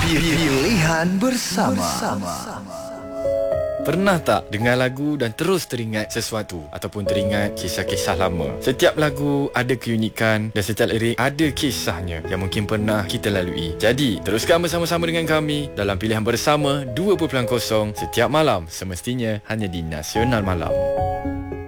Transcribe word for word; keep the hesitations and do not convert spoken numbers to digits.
Pilihan bersama. Pernah tak dengar lagu dan terus teringat sesuatu ataupun teringat kisah-kisah lama? Setiap lagu ada keunikan dan setiap lirik ada kisahnya yang mungkin pernah kita lalui. Jadi, teruskan bersama-sama dengan kami dalam Pilihan Bersama dua titik kosong setiap malam, semestinya hanya di Nasional Malam.